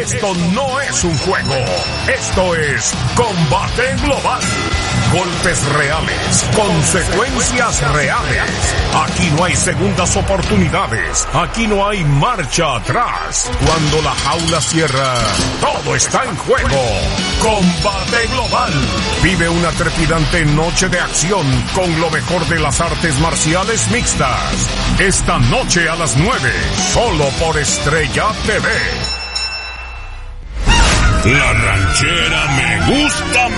Esto no es un juego. Esto es Combate Global. Golpes reales, consecuencias reales. Aquí no hay segundas oportunidades. Aquí no hay marcha atrás. Cuando la jaula cierra, todo está en juego. Combate Global. Vive una trepidante noche de acción con lo mejor de las artes marciales mixtas. Esta noche a las 9, solo por Estrella TV. La ranchera me gusta